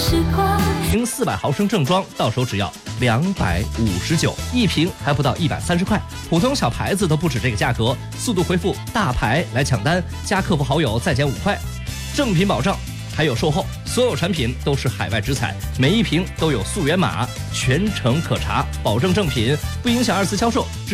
时光。 瓶400毫升正装到手只要259，一瓶还不到130块，普通小牌子都不止这个价格。速度回复大牌来抢单，加客服好友再减5块，正品保障，还有售后，所有产品都是海外直采，每一瓶都有溯源码，全程可查，保证正品，不影响二次销售。